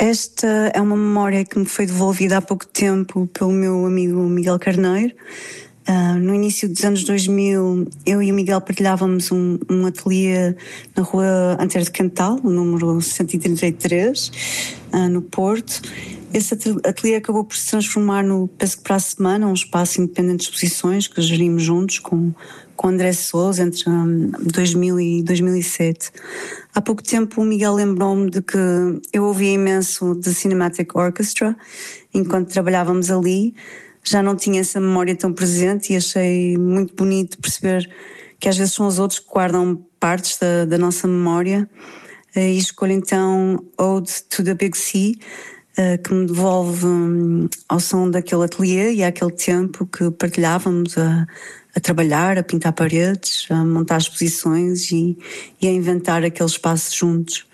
Esta é uma memória que me foi devolvida há pouco tempo pelo meu amigo Miguel Carneiro. No início dos anos 2000, eu e o Miguel partilhávamos um ateliê na rua Antero de Cantal, o número 133, no Porto. Esse ateliê acabou por se transformar no Penso que para a Semana, um espaço independente de exposições que gerimos juntos com André Sousa entre 2000 e 2007. Há pouco tempo o Miguel lembrou-me de que eu ouvia imenso The Cinematic Orchestra enquanto trabalhávamos ali. Já não tinha essa memória tão presente e achei muito bonito perceber que às vezes são os outros que guardam partes da nossa memória. E escolho então Ode to the Big Sea, que me devolve ao som daquele ateliê e àquele tempo que partilhávamos a trabalhar, a pintar paredes, a montar exposições e a inventar aquele espaço juntos.